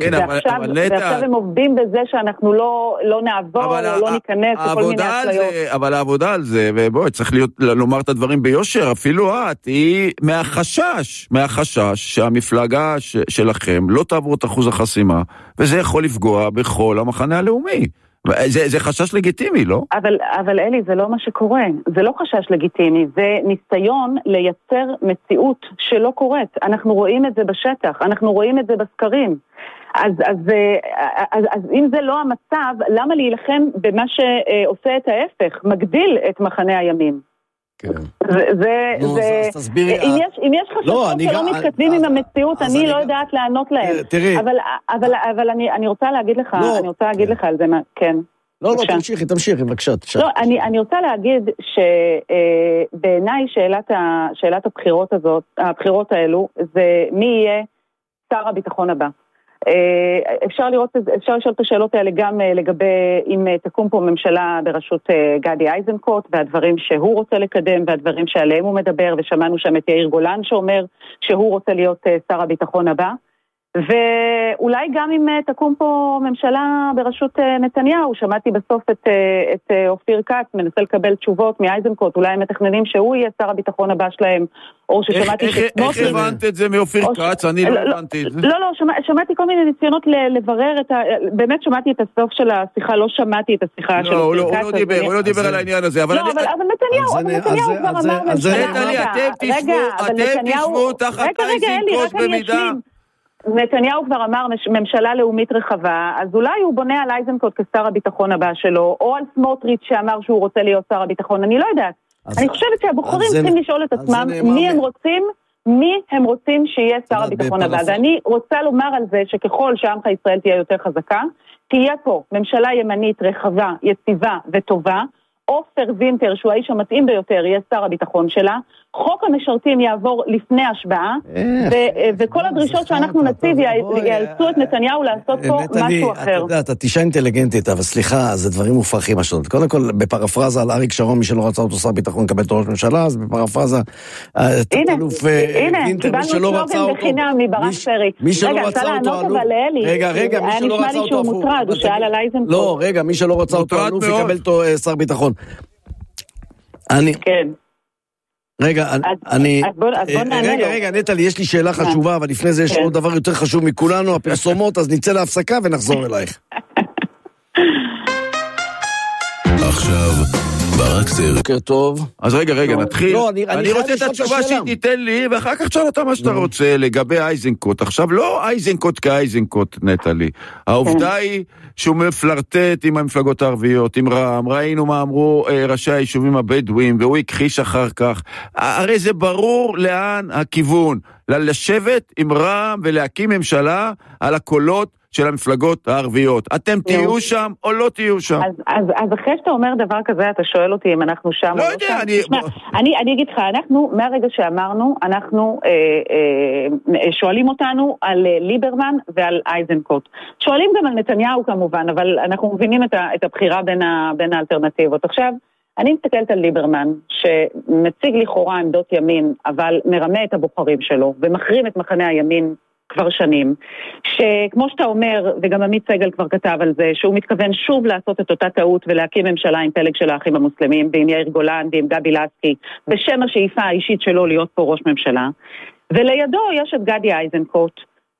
ועכשיו הם עובדים בזה שאנחנו לא נעבור או לא ניכנס וכל מיני אצליות. אבל העבודה על זה, ובואי, צריך לומר את הדברים ביושר, אפילו את, היא מהחשש, מהחשש שהמפלגה שלכם לא תעבור את אחוז החסימה, וזה יכול לפגוע בכל המחנה הלאומי. זה, זה חשש לגיטימי, לא? אבל, אבל אלי, זה לא מה שקורה. זה לא חשש לגיטימי, זה ניסיון לייצר מציאות שלא קורית. אנחנו רואים את זה בשטח, אנחנו רואים את זה בסקרים. אז, אז, אז, אז אם זה לא המצב, למה להילחם במה שעושה את ההפך? מגדיל את מחנה הימין. זה, זה, אם יש, אם יש חששות שלא מתכתבים עם המציאות, אני לא יודעת לענות להם. אבל, אבל, אבל אני, אני רוצה להגיד לך, אני רוצה להגיד לך על זה, כן. לא, לא, תמשיכי, תמשיכי, בבקשה. לא, אני, אני רוצה להגיד שבעיניי שאלת, שאלת הבחירות הזאת, הבחירות האלו, זה מי יהיה שר הביטחון הבא. אפשר לראות, אפשר לשאול את השאלות האלה גם לגבי אם תקום פה ממשלה בראשות גדי איזנקוט והדברים שהוא רוצה לקדם והדברים שעליהם הוא מדבר, ושמענו שם את יאיר גולן שאומר שהוא רוצה להיות שר הביטחון הבא. ואולי גם אם תקום פה ממשלה בראשות נתניהו, שמעתי בסוף את, את אופיר כץ מנסה לקבל תשובות מאייזנקוט, אולי הם מתכננים שהוא יהיה שר הביטחון הבא שלהם, או ששמעתי איך, איך הבנת את זה מאופיר כץ? אני לא הבנתי את זה. לא, לא, שמע, שמעתי כל מיני ניסיונות לברר את ה... באמת שמעתי את הסוף של השיחה, לא שמעתי את השיחה של אופיר כץ. הוא לא דיבר, הוא לא דיבר על העניין הזה. לא, אבל נתניהו, אבל נתניהו כבר אמר ממשלה. אתם תשבו תחת אייזנקוט במידה. נתניהו כבר אמר ממשלה לאומית רחבה, אז אולי הוא בונה על אייזנקוט כשר הביטחון הבא שלו, או על סמוטריץ' שאמר שהוא רוצה להיות שר הביטחון, אני לא יודעת. אני חושבת שהבוחרים צריכים לשאול את עצמם מי הם רוצים, מי הם רוצים שיהיה שר הביטחון הבא. ואני רוצה לומר על זה שככל שעמך ישראל תהיה יותר חזקה, תהיה פה ממשלה ימנית רחבה, יציבה וטובה, עופר וינטר, שהוא האיש המתאים ביותר, יהיה שר הביטחון שלה, חוק המשרתים יעבור לפני השבעה, וכל הדרישות שאנחנו נציב יאלצו את נתניהו לעשות פה משהו אחר. אתה יודע, אתה תשעה אינטליגנטית, אבל סליחה, זה דברים מופרכים השנות. קודם כל, בפרפרזה על אריק שרון, מי שלא רצה אותו שר ביטחון לקבל את ראש ממשלה, אז בפרפרזה, תת-אלוף וינטר, מי שלא רצה אותו... מי שלא רצה אותו אלוף... רגע, רגע, מי שלא רצה אותו... לא, רגע, מי שלא רצה אותו אלוף יקבל אותו שר ביטחון. אני... כן. רגע, אני... רגע, רגע, נטלי, יש לי שאלה חשובה, אבל לפני זה יש עוד דבר יותר חשוב מכולנו, הפרסומות, אז נצא להפסקה ונחזור אלייך. עכשיו, ברק סר. בוקר טוב. אז רגע, רגע, נתחיל. אני רוצה את התשובה שהיא תיתן לי, ואחר כך תשאל אותה מה שאתה רוצה לגבי אייזנקוט. עכשיו, לא אייזנקוט כאייזנקוט, נטלי. העובדה היא שהוא מפלרטט עם המפלגות הערביות, עם רע"מ, ראינו מה אמרו ראשי היישובים הבדואים, והוא הכחיש אחר כך. הרי זה ברור לאן הכיוון, לשבת עם רע"מ ולהקים ממשלה על הקולות של המפלגות הערביות. אתם תהיו שם או לא תהיו שם? אז, אז, אז אחרי שאתה אומר דבר כזה, אתה שואל אותי אם אנחנו שם לא או יודע, לא שם. אני... תשמע, אני, אני אגיד לך, אנחנו, מהרגע שאמרנו, אנחנו אה, אה, שואלים אותנו על ליברמן ועל אייזנקוט. שואלים גם על נתניהו כמובן, אבל אנחנו מבינים את, ה, את הבחירה בין, ה, בין האלטרנטיבות. עכשיו, אני מסתכלת על ליברמן, שמציג לכאורה עמדות ימין, אבל מרמה את הבוחרים שלו, ומחרים את מחנה הימין כבר שנים, שכמו שאתה אומר, וגם עמית סגל כבר כתב על זה, שהוא מתכוון שוב לעשות את אותה טעות ולהקים ממשלה עם פלג של האחים המוסלמים, ועם יאיר גולן ועם גבי לסקי, בשם השאיפה האישית שלו להיות פה ראש ממשלה. ולידו יש את גדי אייזנקוט,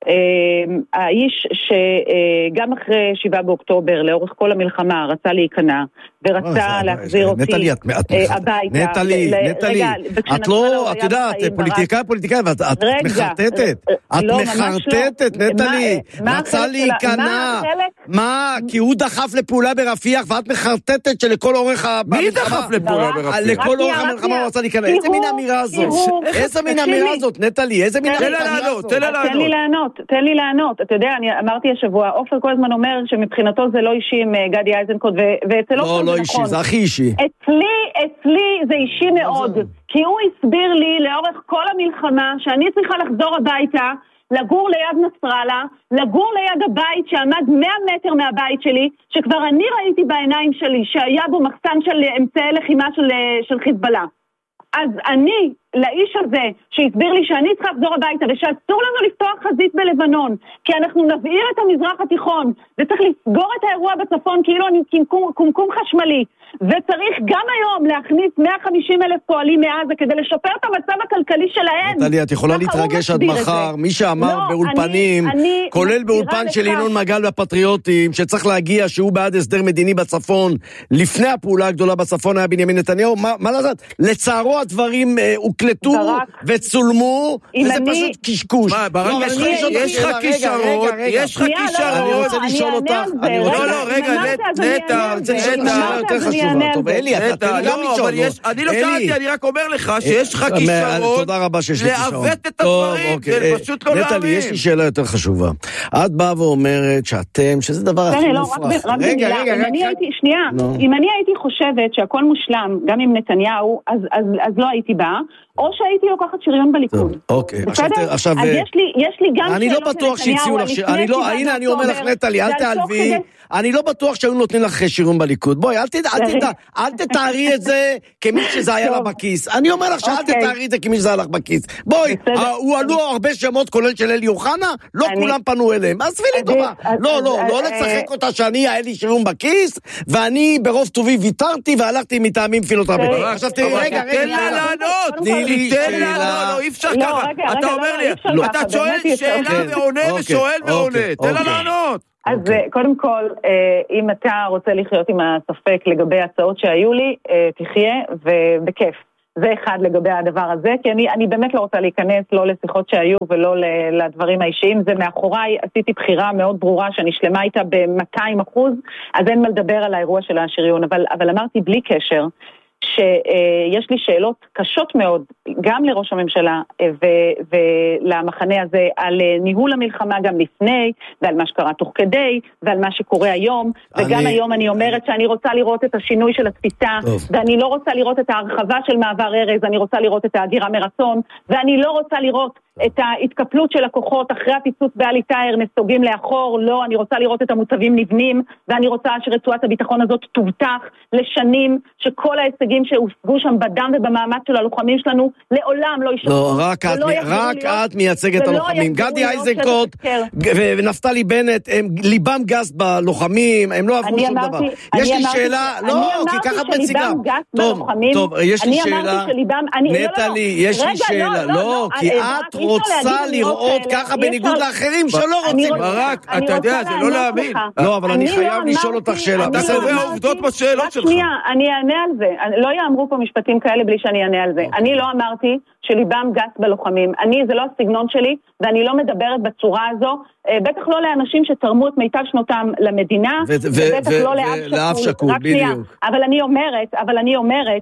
האיש שגם אחרי שבעה באוקטובר, לאורך כל המלחמה, רצה להיכנע, ורצה להחזיר אותי הביתה. נטלי, נטלי, את לא, את יודעת, פוליטיקאי, פוליטיקאי, ואת מחרטטת, את מחרטטת, נטלי, רצה להיכנע, מה, כי הוא דחף לפעולה ברפיח, ואת מחרטטת שלכל אורך המלחמה, מי דחף לפעולה ברפיח? לכל אורך המלחמה הוא רצה להיכנע, איזה מין אמירה זאת? איזה מין אמירה זאת, נטלי, איזה מין אמירה זאת? תן לי לענות. תן לי לענות, אתה יודע, אני אמרתי השבוע, אופר כל הזמן אומר שמבחינתו זה לא אישי עם גדי אייזנקוט, ואצל אופר זה נכון. לא אישי, זה הכי אישי. אצלי, אצלי זה אישי מאוד, כי הוא הסביר לי לאורך כל המלחמה שאני צריכה לחזור הביתה, לגור ליד נסראללה, לגור ליד הבית שעמד מאה מטר מהבית שלי, שכבר אני ראיתי בעיניים שלי שהיה בו מחסן של אמצעי לחימה של, של חיזבאללה. אז אני, לאיש הזה, שהסביר לי שאני צריכה לחזור הביתה, ושאסור לנו לפתוח חזית בלבנון, כי אנחנו נבעיר את המזרח התיכון, וצריך לסגור את האירוע בצפון כאילו אני קומקום, קומקום חשמלי, וצריך גם היום להכניס מאה וחמישים אלף פועלים מעזה, כדי לשפר את המצב הכלכלי שלהם. נטלי, את יכולה להתרגש עד מחר, מי שאמר לא, באולפנים, אני, אני כולל באולפן של ינון מגל והפטריוטים, שצריך להגיע שהוא בעד הסדר מדיני בצפון, לפני הפעולה הגדולה בצפון היה בנימין נתניהו, מה, מה לעשות? לצערו הדברים אה, הוקלטו וצולמו, וזה אני... פשוט קשקוש. מה, ברק, לא, יש, יש, יש לך כישרות, יש לך כישרות. אני רוצה לשאול אותך, אני רוצה... לא, לא, רגע, נטע, אני רוצה לשאול שאלה יותר חשובה. טוב, אלי, אתה תן לי גם לשאול. אני לא שאלתי, אני רק אומר לך שיש לך כישרות. תודה רבה שיש לי כישרות. לעוות את הדברים, זה פשוט לא להאמין. נטלי, יש לי שאלה יותר חשובה. את באה ואומרת שאתם, שזה דבר הכי מופרך. רגע, רגע, רגע. שנייה, אם אני הייתי חושבת שהכל מושלם, גם עם נתניהו, אז לא הייתי באה, או שהייתי לוקחת שריון בליכוד. אוקיי. בסדר? אז יש לי גם... אני לא בטוח שהציעו לך, הנה אני אומר לך נטלי, אל תעלבי, אני לא בטוח שהיו נותנים לך שריון בליכוד. בואי, אל תתארי את זה כמי שזה היה לה בכיס. אני אומר לך שאל תתארי את זה כמי שזה היה לך בכיס. בואי, הוא עלו הרבה שמות כולל של אלי אוחנה, לא כולם פנו אליהם. אז סבילי טובה. לא, לא, לא לצחק אותה שאני היה לי שריון בכיס, ואני ברוב טובי ויתרתי והלכתי מטעמים פילוסופיים. עכשיו תראי, רגע, רגע. תן לה לענות, תן לה, לא, לא, אי אפשר ככה. אתה אומר לי, אתה שואל שאלה ועונה ושואל ועונה. תן לה לענות. אז קודם כל, אם אתה רוצה לחיות עם הספק לגבי הצעות שהיו לי, תחיה ובכיף. זה אחד לגבי הדבר הזה, כי אני, אני באמת לא רוצה להיכנס לא לשיחות שהיו ולא לדברים האישיים, זה מאחוריי, עשיתי בחירה מאוד ברורה שאני שלמה איתה ב-מאתיים אחוז, אז אין מה לדבר על האירוע של השריון, אבל, אבל אמרתי בלי קשר, שיש לי שאלות קשות מאוד, גם לראש הממשלה ו- ולמחנה הזה, על ניהול המלחמה גם לפני, ועל מה שקרה תוך כדי, ועל מה שקורה היום, אני... וגם היום אני אומרת שאני רוצה לראות את השינוי של התפיסה, טוב. ואני לא רוצה לראות את ההרחבה של מעבר ארז, אני רוצה לראות את ההגירה מרצון, ואני לא רוצה לראות את ההתקפלות של הכוחות אחרי הפיצוץ בעלי תאיר נסוגים לאחור, לא, אני רוצה לראות את המוצבים נבנים, ואני רוצה שרצועת הביטחון הזאת תובטח לשנים, שכל ההישגים שהושגו שם בדם ובמאמץ של הלוחמים שלנו, לעולם לא ישחררו. לא, רק את, רק את מייצגת את הלוחמים. גדי איזנקוט ונפתלי בנט, הם ליבם גס בלוחמים, הם לא עברו שום דבר. יש לי שאלה, לא, כי ככה את מציגה. טוב, טוב, יש לי שאלה. נטלי, יש לי שאלה. לא, כי את רוצה לראות ככה בניגוד לאחרים שלא רוצים. ברק, אתה יודע, זה לא להאמין. לא, אבל אני חייב לשאול אותך שאלה. אתה קובע עובדות בשאלות שלך. שנייה, אני אענה על זה. לא יאמרו פה משפטים כאלה בלי שאני אענה על זה. אני לא אמרתי שליבם גס בלוחמים. אני, זה לא הסגנון שלי, ואני לא מדברת בצורה הזו, בטח לא לאנשים שתרמו את מיטב שנותם למדינה, ובטח לא לאב שקול, בדיוק. אבל אני אומרת, אבל אני אומרת,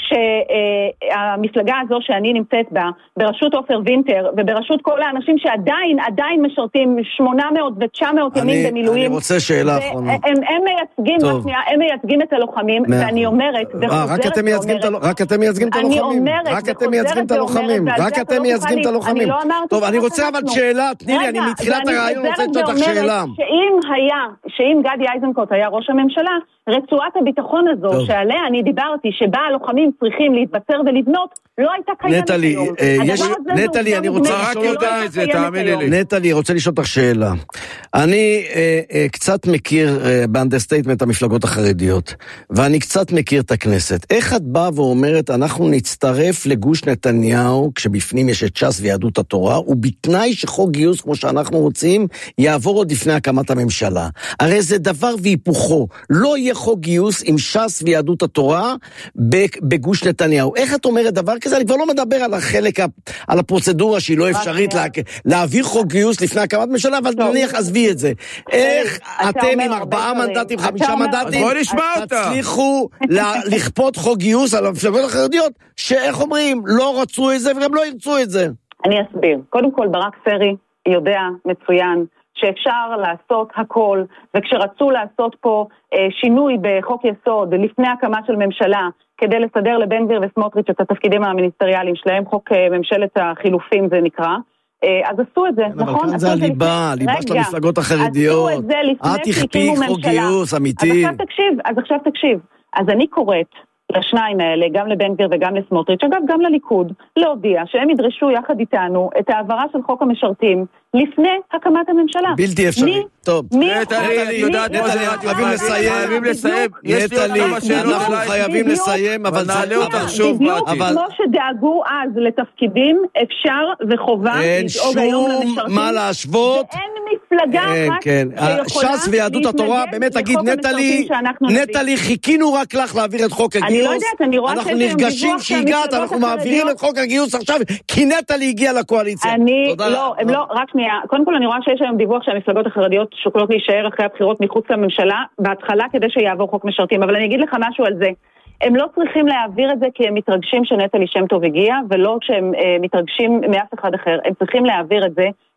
שהמפלגה הזו שאני נמצאת בה, בראשות עופר וינטר, ובראשות כל האנשים שעדיין, עדיין משרתים שמונה מאות ותשע מאות ימים במילואים. אני רוצה שאלה אחרונה. הם מייצגים, הם מייצגים את הלוחמים, ואני אומרת, רק אתם מייצגים את הלוחמים. רק אתם מייצגים את הלוחמים. רק אתם מייצגים את הלוחמים. רק אתם מייצגים את הלוחמים. טוב, אני רוצה אבל שאלה, תני לי, אני מתחילת הרעיון רוצה לשאול אותך שאלה. שאם היה, שאם גדי איזנקוט היה ראש הממשלה, רצועת הביטחון הזו, שעליה אני דיברתי, שבה הלוחמים צריכים להתבצר ולבנות, לא הייתה קיימת היום. נטלי, אני רוצה לשאול אותך, נטלי, רוצה לשאול אותך שאלה. אני קצת מכיר באנדרסטייטמנט המפלגות החרדיות, ואני קצת מכיר את הכנסת. איך את באה ואומרת, אנחנו נצטרף לגוש נתניהו, כשבפנים יש את ש"ס ויהדות התורה, ובתנאי שחוק גיוס, כמו שאנחנו רוצים, יעבור עוד לפני הקמת הממשלה. הרי זה דבר והיפוכו. לא יהיה חוק גיוס עם ש"ס ויהדות התורה בגוש נתניהו. איך את אומרת דבר כזה? אני כבר לא מדבר על החלק, על הפרוצדורה שהיא לא אפשרית לה, להעביר חוק גיוס לפני הקמת ממשלה, אבל נניח עזבי את זה. איך אתם עם ארבעה מנדטים, חמישה מנדטים, תצליחו לכפות חוק גיוס על המפלגות החרדיות, שאיך אומרים, לא רצו את זה וגם לא ירצו את זה. אני אסביר. קודם כל, ברק סרי יודע מצוין שאפשר לעשות הכל, וכשרצו לעשות פה אה, שינוי בחוק יסוד לפני הקמה של ממשלה, כדי לסדר לבן גביר וסמוטריץ' את התפקידים המיניסטריאליים שלהם, חוק אה, ממשלת החילופים זה נקרא, אה, אז עשו את זה, נכון? אבל זה הליבה, הליבה של המפלגות החרדיות. עשו את זה לפני שהקימו ממשלה. חוק גיוס, אמיתי. אז עכשיו תקשיב, אז עכשיו תקשיב. אז אני קוראת לשניים האלה, גם לבן גביר וגם לסמוטריץ', אגב גם לליכוד, להודיע שהם ידרשו יחד איתנו את העברה של חוק המשרתים לפני הקמת הממשלה. בלתי אפשרי. טוב. נטלי, יודעת, חייבים לסיים. חייבים לסיים. נטלי, אנחנו חייבים לסיים, אבל נעלה אותך שוב. בדיוק כמו שדאגו אז לתפקידים, אפשר וחובה לדאוג היום למשרתים. אין שום מה להשוות. ואין מפלגה אחת שיכולה ש"ס ויהדות התורה, באמת תגיד, נטלי, נטלי, חיכינו רק לך להעביר את חוק הגיוס. אנחנו נרגשים שהגעת, אנחנו מעבירים את חוק הגיוס עכשיו, כי נטלי הגיעה לקואליציה. אני, לא, הם לא, רק שנייה. קודם כל אני רואה שיש היום דיווח שהמפלגות החרדיות שוקלות להישאר אחרי הבחירות מחוץ לממשלה, בהתחלה כדי שיעבור חוק משרתים, אבל אני אגיד לך משהו על זה. הם לא צריכים להעביר את זה כי הם מתרגשים שנטלי שם טוב הגיע, ולא כשהם אה, מתרגשים מאף אחד אחר. הם צריכים להעביר את זה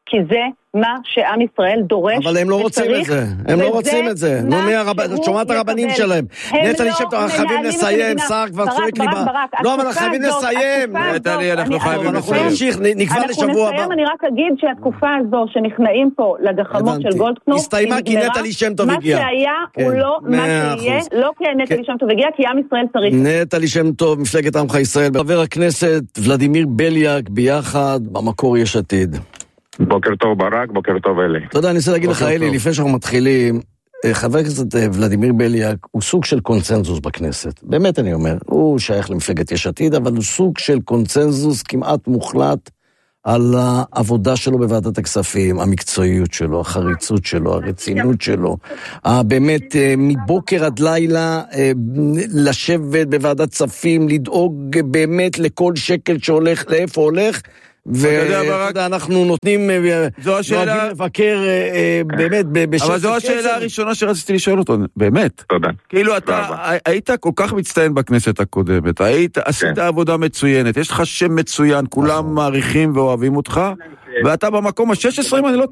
כי זה מה שעם ישראל דורש. אבל הם לא רוצים את זה, הם לא רוצים את זה. נו, שומעת הרבנים שלהם. נטלי שם, חייבים לסיים, שר כבר צועק לי. לא, אבל חייבים לסיים. נטלי, אנחנו חייבים לסיים. אנחנו נמשיך, נקבע לשבוע הבא. אני רק אגיד שהתקופה הזו שנכנעים פה לגחמות של גולדקנופ, הסתיימה כי נטלי שם טוב הגיע. מה שהיה הוא לא מה שיהיה, לא כי נטלי שם טוב הגיע, כי עם ישראל צריך. נטלי שם טוב, מפלגת עמך ישראל, חבר הכנסת ולדימיר בליאק ביחד, במקור יש עתיד. בוקר טוב ברק, בוקר טוב אלי. אתה יודע, אני רוצה להגיד לך אלי, לפני שאנחנו מתחילים, חבר הכנסת ולדימיר בליאק הוא סוג של קונצנזוס בכנסת. באמת אני אומר, הוא שייך למפלגת יש עתיד, אבל הוא סוג של קונצנזוס כמעט מוחלט על העבודה שלו בוועדת הכספים, המקצועיות שלו, החריצות שלו, הרצינות שלו. באמת מבוקר עד לילה לשבת בוועדת כספים, לדאוג באמת לכל שקל שהולך, לאיפה הולך, ואנחנו נותנים נוהגים לבקר באמת בשקט. אבל זו השאלה הראשונה שרציתי לשאול אותו, באמת. תודה. כאילו אתה היית כל כך מצטיין בכנסת הקודמת, עשית עבודה מצוינת, יש לך שם מצוין, כולם מעריכים ואוהבים אותך, ואתה במקום ה-שש עשרה אם אני לא